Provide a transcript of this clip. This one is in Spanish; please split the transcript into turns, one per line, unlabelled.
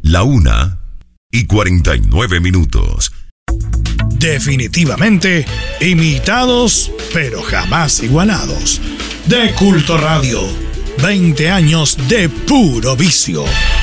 1:49.
Definitivamente imitados, pero jamás igualados. De Culto Radio, 20 años de puro vicio.